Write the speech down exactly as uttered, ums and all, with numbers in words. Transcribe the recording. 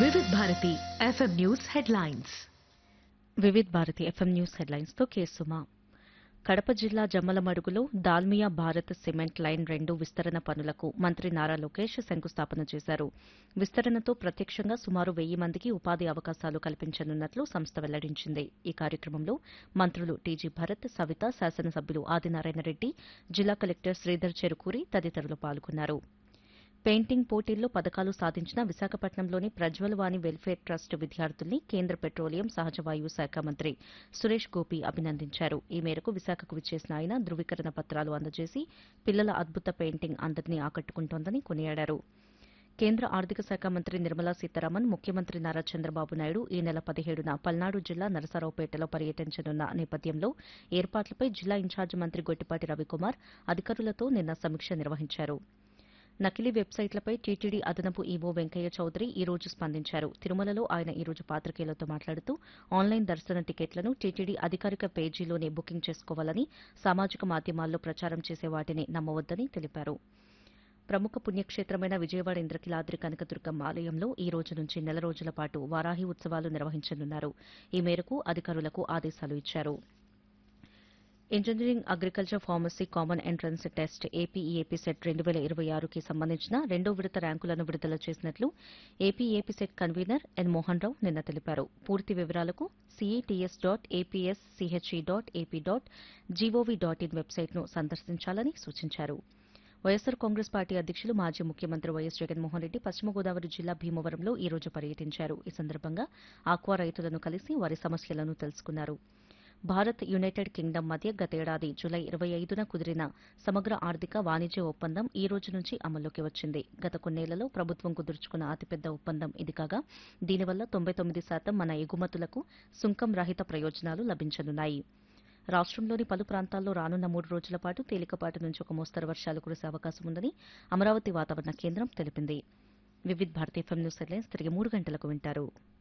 వివిధ Bharati FM news headlines. Vividh Bharati FM news headlines తో కేసుమా. కడప జిల్లా జమ్మలమడుగులో దాల్మియా భారత్ సిమెంట్ లైన్ రెండు విస్తరణ పనులకు మంత్రి నారా లోకేష్ శంకుస్థాపన చేశారు. విస్తరణతో ప్రత్యక్షంగా సుమారు వెయ్యి మందికి ఉపాధి అవకాశాలు కల్పించనున్నట్లు సంస్థ వెల్లడించింది. ఈ కార్యక్రమంలో మంత్రులు టీజీ భరత్, సవిత, శాసనసభ్యులు ఆదినారాయణ రెడ్డి, జిల్లా కలెక్టర్ శ్రీధర్ చెరుకూరి తదితరులు పాల్గొన్నారు. పెయింటింగ్ పోటీల్లో పతకాలు సాధించిన విశాఖపట్నంలోని ప్రజ్వల్ వాణి వెల్ఫేర్ ట్రస్ట్ విద్యార్థుల్ని కేంద్ర పెట్రోలియం, సహజ వాయువు శాఖ మంత్రి సురేష్ గోపి అభినందించారు. ఈ మేరకు విశాఖకు విచ్చేసిన ఆయన ధృవీకరణ పత్రాలు అందజేసి పిల్లల అద్భుత పెయింటింగ్ అందరినీ ఆకట్టుకుంటోందని కొనియాడారు. కేంద్ర ఆర్థిక శాఖ మంత్రి నిర్మలా సీతారామన్, ముఖ్యమంత్రి నారా చంద్రబాబు నాయుడు ఈ నెల పదిహేడున పల్నాడు జిల్లా నరసరావుపేటలో పర్యటించనున్న నేపథ్యంలో ఏర్పాట్లపై జిల్లా ఇన్ఛార్జి మంత్రి గొట్టిపాటి రవికుమార్ అధికారులతో నిన్న సమీక్ష నిర్వహించారు. నకిలీ వెబ్సైట్లపై టీటీడీ అదనపు ఈవో వెంకయ్య చౌదరి ఈ రోజు స్పందించారు. తిరుమలలో ఆయన ఈ రోజు పాత్రికేయులతో మాట్లాడుతూ ఆన్లైన్ దర్శన టికెట్లను టీటీడీ అధికారిక పేజీలోనే బుకింగ్ చేసుకోవాలని, సామాజిక మాధ్యమాల్లో ప్రచారం చేసే వాటిని నమ్మవద్దని తెలిపారు. ప్రముఖ పుణ్యక్షేత్రమైన విజయవాడ ఇంద్రకీలాద్రి కనకదుర్గమ్మ ఆలయంలో ఈ రోజు నుంచి నెల రోజుల పాటు వారాహి ఉత్సవాలు నిర్వహించనున్నారు. ఈ మేరకు అధికారులకు ఆదేశాలు ఇచ్చారు. Engineering, agriculture, pharmacy common entrance test APEAP set రెండు వేల ఇరవై ఆరుకి సంబంధించిన రెండో విడత ర్యాంకులను విడుదల చేసినట్లు ఏపీఏపీ సెట్ కన్వీనర్ ఎన్ మోహన్ రావు నిన్న తెలిపారు. పూర్తి వివరాలకు సీఈటీఎస్ dot APSCHE dot AP dot GOV dot in వెబ్సైట్ను సందర్శించాలని సూచించారు. వైఎస్సార్ కాంగ్రెస్ పార్టీ అధ్యక్షులు, మాజీ ముఖ్యమంత్రి వైఎస్ జగన్మోహన్ రెడ్డి పశ్చిమ గోదావరి జిల్లా భీమవరంలో ఈ రోజు పర్యటించారు. ఈ సందర్భంగా ఆక్వా రైతులను కలిసి వారి సమస్యలను తెలుసుకున్నారు. భారత్, యునైటెడ్ కింగ్డమ్ మధ్య గతేడాది జులై ఇరవై ఐదున కుదిరిన సమగ్ర ఆర్థిక, వాణిజ్య ఒప్పందం ఈ రోజు నుంచి అమల్లోకి వచ్చింది. గత కొన్నేళ్లలో ప్రభుత్వం కుదుర్చుకున్న అతిపెద్ద ఒప్పందం ఇది కాగా దీనివల్ల తొంభై తొమ్మిది శాతం మన ఎగుమతులకు సుంకం రహిత ప్రయోజనాలు లభించనున్నాయి. రాష్టంలోని పలు ప్రాంతాల్లో రానున్న మూడు రోజుల పాటు తేలికపాటి నుంచి ఒక మోస్తరు వర్షాలు కురిసే అవకాశం ఉందని అమరావతి వాతావరణ కేంద్రం తెలిపింది. వివిధ భారతి ఎఫ్ఎం న్యూస్ హెడ్లైన్స్ తిరిగి మూడు గంటలకు వింటారు.